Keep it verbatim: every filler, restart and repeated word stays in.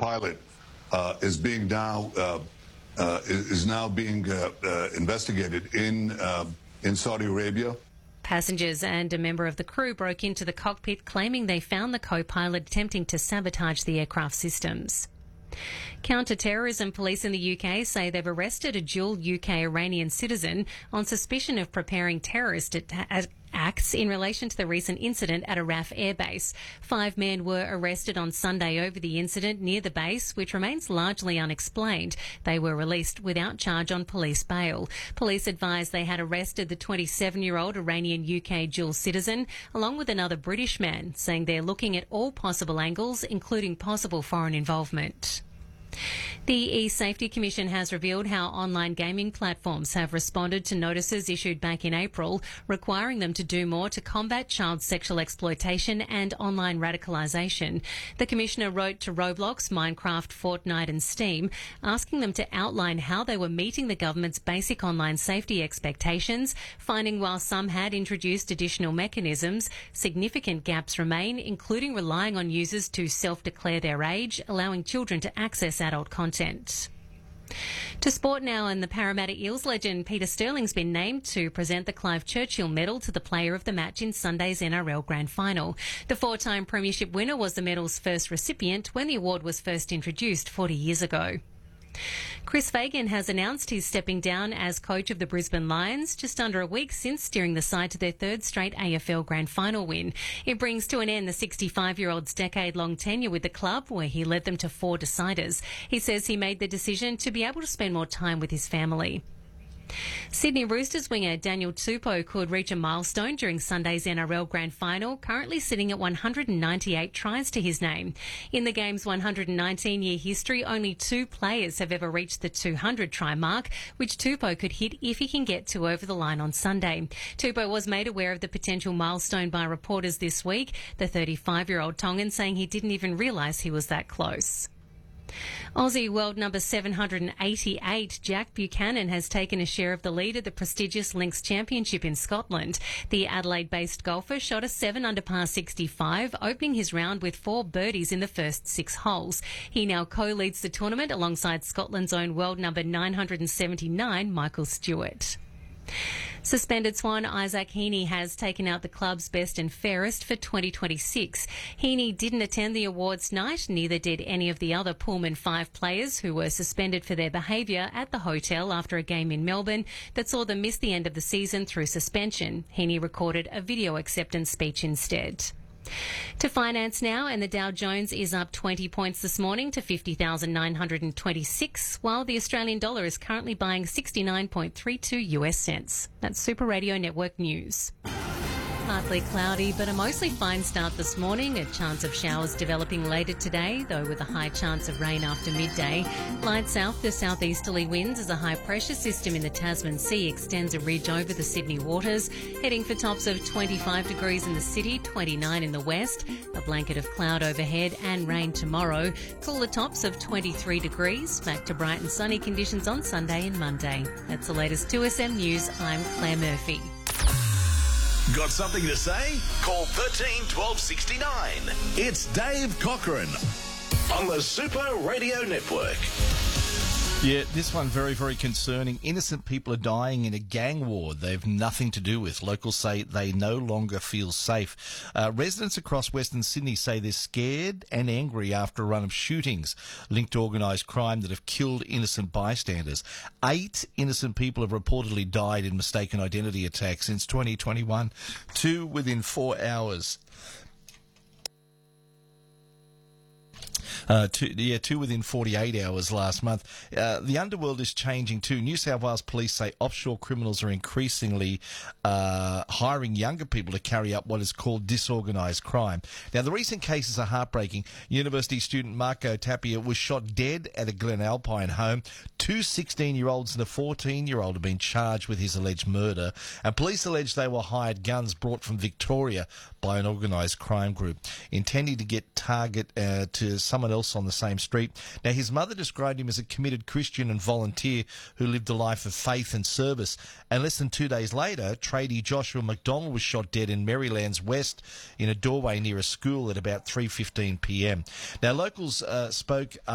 pilot uh, is being now uh, uh, is now being uh, uh, investigated in uh, in Saudi Arabia. Passengers and a member of the crew broke into the cockpit, claiming they found the co-pilot attempting to sabotage the aircraft systems. Counter-terrorism police in the U K say they've arrested a dual U K-Iranian citizen on suspicion of preparing terrorist at- acts in relation to the recent incident at a R A F airbase. Five men were arrested on Sunday over the incident near the base, which remains largely unexplained. They were released without charge on police bail. Police advised they had arrested the twenty-seven-year-old Iranian U K dual citizen, along with another British man, saying they're looking at all possible angles, including possible foreign involvement. The eSafety Commission has revealed how online gaming platforms have responded to notices issued back in April requiring them to do more to combat child sexual exploitation and online radicalisation. The Commissioner wrote to Roblox, Minecraft, Fortnite and Steam, asking them to outline how they were meeting the government's basic online safety expectations, finding while some had introduced additional mechanisms, significant gaps remain, including relying on users to self-declare their age, allowing children to access adult content. To sport now, and the Parramatta Eels legend Peter Sterling's been named to present the Clive Churchill Medal to the player of the match in Sunday's N R L Grand Final. The four-time premiership winner was the medal's first recipient when the award was first introduced forty years ago. Chris Fagan has announced he's stepping down as coach of the Brisbane Lions just under a week since steering the side to their third straight A F L Grand Final win. It brings to an end the sixty-five-year-old's decade-long tenure with the club, where he led them to four deciders. He says he made the decision to be able to spend more time with his family. Sydney Roosters winger Daniel Tupou could reach a milestone during Sunday's N R L Grand Final, currently sitting at one hundred ninety-eight tries to his name. In the game's one hundred nineteen-year history, only two players have ever reached the two hundred try mark, which Tupou could hit if he can get to over the line on Sunday. Tupou was made aware of the potential milestone by reporters this week, the thirty-five-year-old Tongan saying he didn't even realise he was that close. Aussie world number seven hundred eighty-eight, Jack Buchanan, has taken a share of the lead at the prestigious Links Championship in Scotland. The Adelaide-based golfer shot a seven under par sixty-five, opening his round with four birdies in the first six holes. He now co-leads the tournament alongside Scotland's own world number nine hundred seventy-nine, Michael Stewart. Suspended Swan Isaac Heaney has taken out the club's best and fairest for twenty twenty-six. Heaney didn't attend the awards night, neither did any of the other Pullman five players who were suspended for their behaviour at the hotel after a game in Melbourne that saw them miss the end of the season through suspension. Heaney recorded a video acceptance speech instead. To finance now, and the Dow Jones is up twenty points this morning to fifty thousand nine hundred twenty-six, while the Australian dollar is currently buying sixty-nine point three two US cents. That's Super Radio Network News. Partly cloudy, but a mostly fine start this morning. A chance of showers developing later today, though with a high chance of rain after midday. Light south to southeasterly winds as a high pressure system in the Tasman Sea extends a ridge over the Sydney waters, heading for tops of twenty-five degrees in the city, twenty-nine in the west. A blanket of cloud overhead and rain tomorrow. Cooler tops of twenty-three degrees. Back to bright and sunny conditions on Sunday and Monday. That's the latest two S M News. I'm Claire Murphy. Got something to say? Call thirteen twelve sixty-nine. It's Dave Cochran on the Super Radio Network. Yeah, this one very, very concerning. Innocent people are dying in a gang war they've nothing to do with. Locals say they no longer feel safe. Uh, residents across Western Sydney say they're scared and angry after a run of shootings linked to organised crime that have killed innocent bystanders. Eight innocent people have reportedly died in mistaken identity attacks since twenty twenty-one, two within four hours. Uh, two, yeah, two within forty-eight hours last month. Uh, the underworld is changing too. New South Wales police say offshore criminals are increasingly uh, hiring younger people to carry out what is called disorganised crime. Now, the recent cases are heartbreaking. University student Marco Tapia was shot dead at a Glen Alpine home. Two sixteen-year-olds and a fourteen-year-old have been charged with his alleged murder. And police allege they were hired guns brought from Victoria by an organised crime group, intending to get target uh, to someone else on the same street. Now, his mother described him as a committed Christian and volunteer who lived a life of faith and service. And less than two days later, tradie Joshua McDonald was shot dead in Maryland's West in a doorway near a school at about three fifteen p m. Now, locals uh, spoke